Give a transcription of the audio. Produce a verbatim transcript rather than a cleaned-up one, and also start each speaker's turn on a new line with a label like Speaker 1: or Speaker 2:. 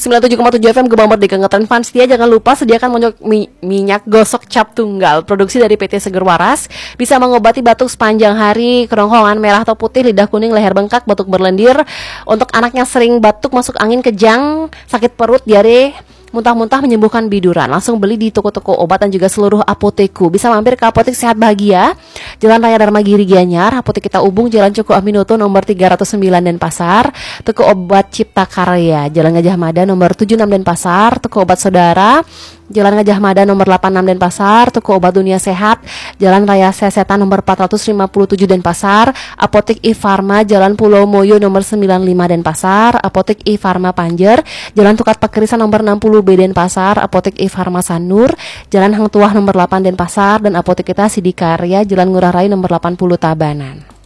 Speaker 1: sembilan puluh tujuh koma tujuh F M Gebang Merdeka Ngetren Fun Setia. Jangan lupa sediakan minyak, mi, minyak gosok cap tunggal produksi dari P T Seger Waras. Bisa mengobati batuk sepanjang hari, kerongkongan merah atau putih, lidah kuning, leher bengkak, batuk berlendir. Untuk anaknya sering batuk, masuk angin, kejang, sakit perut, diare, muntah-muntah, menyembuhkan biduran. Langsung beli di toko-toko obat dan juga seluruh apoteku. Bisa mampir ke Apotek Sehat Bahagia, Jalan Raya Dharma Giri Gianyar, Apotek Kita Ubung, Jalan Cuku Aminoto nomor tiga nol sembilan Denpasar, Toko Obat Cipta Karya, Jalan Gajah Mada nomor tujuh puluh enam Denpasar, Toko Obat Saudara, Jalan Gajah Mada nomor delapan puluh enam Denpasar, Toko Obat Dunia Sehat, Jalan Raya Sesetan nomor empat ratus lima puluh tujuh Denpasar, Apotek I Farma, Jalan Pulau Moyo nomor sembilan puluh lima Denpasar, Apotek I Farma Panjer, Jalan Tukat Pakerisan nomor enam puluh B Denpasar, Apotek I Farma Sanur, Jalan Hang Tuah nomor delapan Denpasar, dan Apotek Kita Sidikarya, Jalan Ngurah Rai nomor delapan puluh Tabanan.